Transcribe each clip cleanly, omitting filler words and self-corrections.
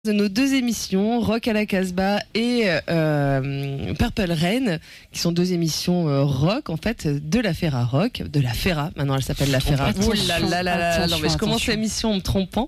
De nos deux émissions, Rock à la Casbah et Purple Rain, qui sont deux émissions rock en fait de la Ferra Rock, de la Ferra. Maintenant, elle s'appelle la Ferra. Oh là là là là. Non mais je commence l'émission en me trompant.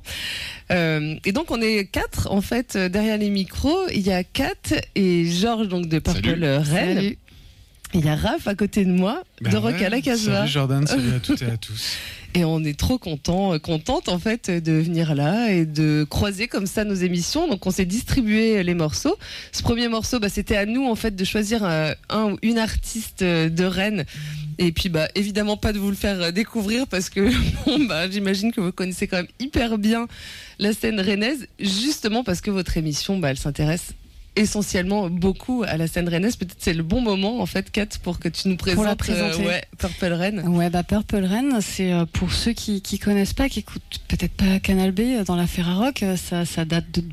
Et donc on est 4 en fait derrière les micros. Il y a Kat et Georges donc de Purple Rain. Salut. Il y a Raph à côté de moi de Rock à la Casbah. Salut Jordan, salut à toutes et à tous. Et on est trop contente en fait de venir là et de croiser comme ça nos émissions. Donc on s'est distribué les morceaux. Ce premier morceau, c'était à nous en fait de choisir un ou une artiste de Rennes. Et puis évidemment pas de vous le faire découvrir parce que j'imagine que vous connaissez quand même hyper bien la scène rennaise, justement parce que votre émission elle s'intéresse essentiellement beaucoup à la scène rennaise. Peut-être c'est le bon moment en fait, Kat, pour que tu nous présentes pour la présenter. Purple Rain. Ouais, Purple Rain, c'est pour ceux qui connaissent pas, qui écoutent peut-être pas Canal B dans la Ferra Rock, ça date de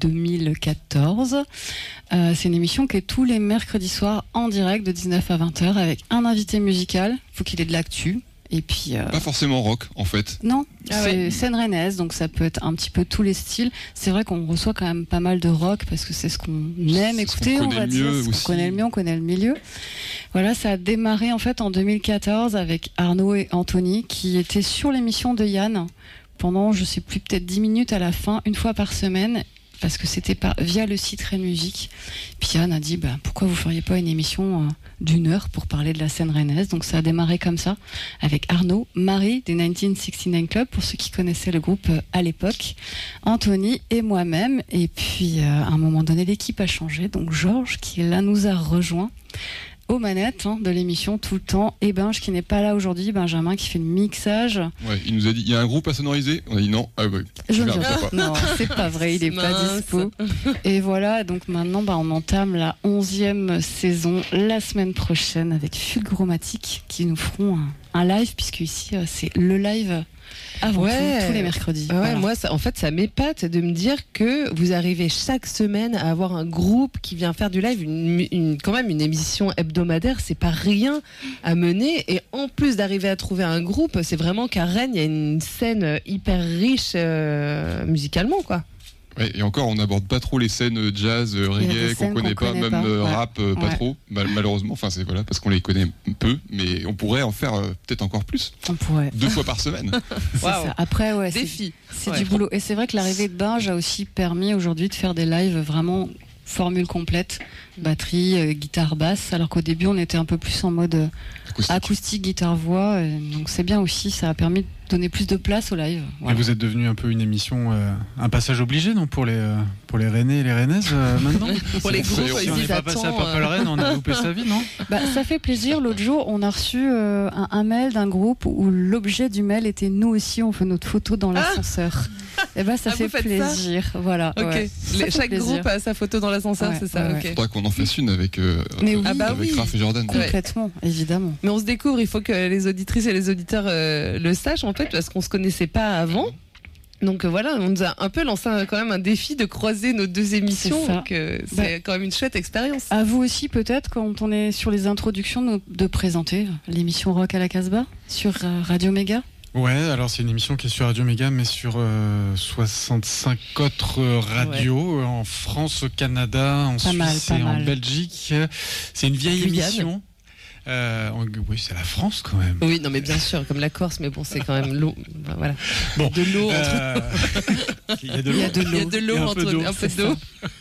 2014. C'est une émission qui est tous les mercredis soirs en direct de 19 à 20h avec un invité musical. Faut qu'il ait de l'actu. Et puis pas forcément rock en fait. Non, c'est scène rennaise, donc ça peut être un petit peu tous les styles. C'est vrai qu'on reçoit quand même pas mal de rock parce que c'est ce qu'on aime écouter, on va dire, ce qu'on connaît le mieux, on connaît le milieu. Voilà, ça a démarré en fait en 2014 avec Arnaud et Anthony qui étaient sur l'émission de Yann pendant, je sais plus, peut-être 10 minutes à la fin, une fois par semaine. Parce que c'était via le site Rennes Musique. Puis Yann a dit pourquoi vous feriez pas une émission d'1 heure pour parler de la scène rennaise. Donc ça a démarré comme ça avec Arnaud, Marie des 1969 Club pour ceux qui connaissaient le groupe à l'époque, Anthony et moi-même. Et puis à un moment donné l'équipe a changé. Donc Georges qui là nous a rejoint aux manettes de l'émission tout le temps, et Benj qui n'est pas là aujourd'hui, Benjamin qui fait le mixage. Ouais, il nous a dit, il y a un groupe à sonoriser. On a dit non. Ah ouais. Je ne sais pas. Non, c'est pas vrai, il est pas dispo. Et voilà, donc maintenant, on entame la 11e saison la semaine prochaine avec Fulgromatic qui nous feront un live, puisque ici, c'est le live avant tout, tous les mercredis. Ouais, voilà. Moi, ça m'épate de me dire que vous arrivez chaque semaine à avoir un groupe qui vient faire du live, quand même une émission hebdomadaire, c'est pas rien à mener. Et en plus d'arriver à trouver un groupe, c'est vraiment qu'à Rennes, il y a une scène hyper riche musicalement, quoi. Ouais, et encore, on n'aborde pas trop les scènes jazz, reggae qu'on connaît pas, même rap, pas trop. Malheureusement, c'est parce qu'on les connaît peu, mais on pourrait en faire peut-être encore plus. On pourrait. 2 fois par semaine. C'est ça. Après, défi. C'est du boulot. Et c'est vrai que l'arrivée de Benj a aussi permis aujourd'hui de faire des lives vraiment formule complète, batterie, guitare, basse, alors qu'au début on était un peu plus en mode acoustique guitare, voix. Donc c'est bien aussi, ça a permis de donner plus de place au live. Voilà. Et vous êtes devenu un peu une émission, un passage obligé, non, pour les Rennais et les Rennaises maintenant. Pour les groupes, si on n'est pas passé à Purple Rain, on a loupé sa vie, non? Ça fait plaisir. L'autre jour, on a reçu un mail d'un groupe où l'objet du mail était nous aussi, on fait notre photo dans l'ascenseur. Et ça fait plaisir. Voilà. Ok. Ouais. Chaque groupe a sa photo dans l'ascenseur, c'est ça. Il faudra qu'on en fasse une avec Raph et Jordan. Complètement, évidemment. Mais on se découvre, il faut que les auditrices et les auditeurs le sachent en fait, parce qu'on se connaissait pas avant. Donc voilà, on nous a un peu lancé quand même un défi de croiser nos deux émissions. Donc c'est quand même une chouette expérience. À vous aussi peut-être, quand on est sur les introductions, de présenter l'émission Rock à la Casbah sur Radio Méga. Ouais, alors c'est une émission qui est sur Radio Méga, mais sur 65 autres radios en France, au Canada, en Suisse et en Belgique. C'est une vieille émission. Oui, c'est la France quand même. Oui, non mais bien sûr, comme la Corse, mais bon, c'est quand même l'eau. Voilà. Bon, de l'eau. Il y a de l'eau. Il y a de l'eau entre un peu d'eau.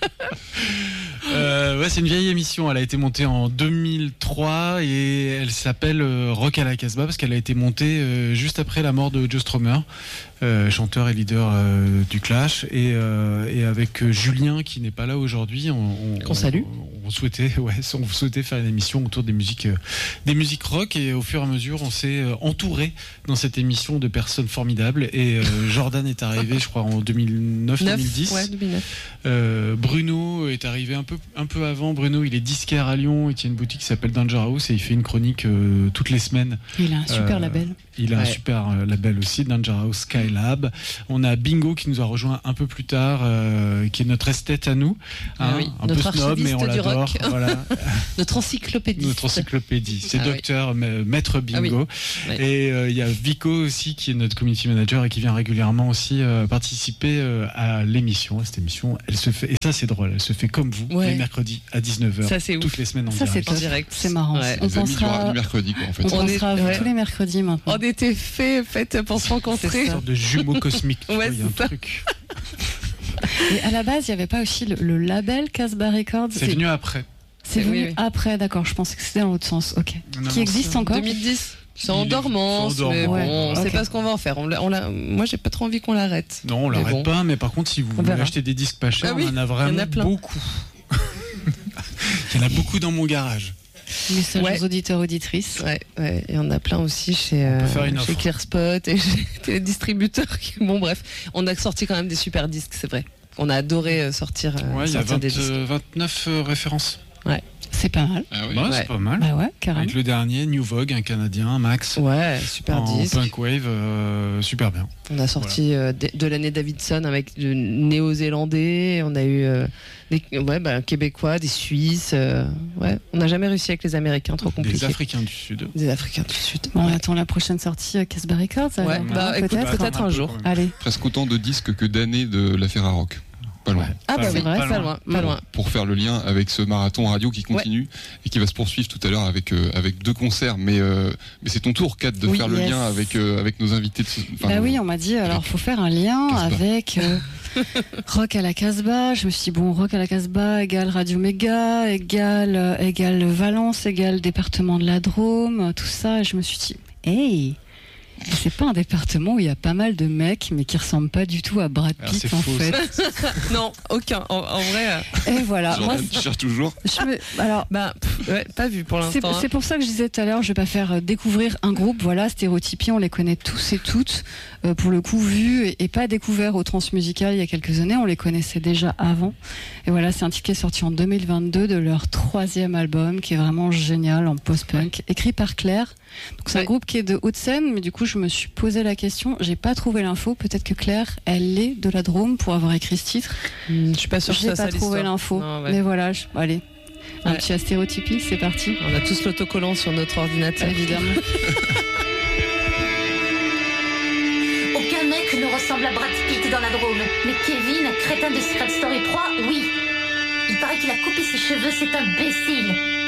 C'est une vieille émission. Elle a été montée en 2003 et elle s'appelle Rock à la Casbah parce qu'elle a été montée juste après la mort de Joe Strummer, chanteur et leader du Clash, et avec Julien qui n'est pas là aujourd'hui. Qu'on salue. On souhaitait faire une émission autour des musiques rock, et au fur et à mesure on s'est entouré dans cette émission de personnes formidables, et Jordan est arrivé je crois en 2009-2010. Ouais, 2009. Bruno est arrivé un peu avant. Bruno, il est disquaire à Lyon, il tient une boutique qui s'appelle Danger House et il fait une chronique toutes les semaines. Il a un super label. Il a un super label aussi, Danger House Skylab. On a Bingo qui nous a rejoint un peu plus tard, qui est notre esthète à nous, un peu snob, mais on l'adore. J'adore. Voilà. Notre encyclopédie. Notre encyclopédie. C'est docteur Maître Bingo. Oui. Et il y a Vico aussi qui est notre community manager et qui vient régulièrement aussi participer à l'émission. À cette émission, elle se fait, et ça c'est drôle, elle se fait comme vous, les mercredis à 19h. Ça c'est toutes les semaines en direct. Ça c'est direct. C'est marrant. On pensera du mercredi quoi en fait. On pensera tous les mercredis maintenant. On était fait pour se rencontrer. C'est une sorte de jumeaux cosmiques. Ouais, il y a un truc. Et à la base, il n'y avait pas aussi le label Casbah Records. C'est venu après. C'est venu après, d'accord. Je pensais que c'était dans l'autre sens. Ok. Qui existe encore 2010. C'est en dormance, mais bon, on sait pas ce qu'on va en faire. Moi, j'ai pas trop envie qu'on l'arrête. Non, on l'arrête pas, mais par contre, si vous voulez acheter des disques pas chers, on en a vraiment beaucoup. Il y en a beaucoup dans mon garage. Messages aux auditeurs, auditrices. Ouais, il y en a plein aussi chez Clearspot et chez les distributeurs. Bon, bref, on a sorti quand même des super disques, c'est vrai. On a adoré sortir, il y a des disques. 29 références. Ouais. C'est pas mal. Ah oui. C'est pas mal. Bah ouais, carrément. Avec le dernier, New Vogue, un Canadien, Max. Ouais, super disque. Punk Wave, super bien. On a sorti de l'année Davidson avec du néo-zélandais. On a eu des Québécois, des Suisses. On n'a jamais réussi avec les Américains, trop compliqué. Des Africains du Sud. Bon, on attend la prochaine sortie à Casbah Records. Ouais, peut-être un jour. Allez. Presque autant de disques que d'années de la Ferrarock. Pas loin. Ah bah c'est vrai, pas loin. Pour faire le lien avec ce marathon radio qui continue et qui va se poursuivre tout à l'heure avec 2 concerts. Mais c'est ton tour, Kat, de faire le lien avec nos invités. Oui, on m'a dit, alors faut faire un lien avec Rock à la Casbah. Je me suis dit, Rock à la Casbah égale Radio Méga, égale Valence, égale département de la Drôme, tout ça. Et je me suis dit, hey, c'est pas un département où il y a pas mal de mecs, mais qui ressemblent pas du tout à Brad Pitt en fait. Non, aucun. En vrai. Et voilà. Moi, tu cherches toujours. Pas vu pour l'instant. C'est pour ça que je disais tout à l'heure, je vais pas faire découvrir un groupe. Voilà, Stéréotypie, on les connaît tous et toutes. Pour le coup, vus et pas découverts au Transmusical il y a quelques années. On les connaissait déjà avant. Et voilà, c'est un titre qui est sorti en 2022 de leur 3e album, qui est vraiment génial en post-punk, écrit par Claire. Donc c'est un groupe qui est de Hauts-de-Seine, mais du coup je me suis posé la question, j'ai pas trouvé l'info, peut-être que Claire elle est de la Drôme pour avoir écrit ce titre. Je suis pas sûre que j'ai pas trouvé l'info, mais voilà, allez, un petit Stéréotypie, c'est parti. On a tous l'autocollant sur notre ordinateur, évidemment. Aucun mec ne ressemble à Brad Pitt dans la Drôme, mais Kevin, crétin de Secret Story 3, oui. Il paraît qu'il a coupé ses cheveux, c'est imbécile.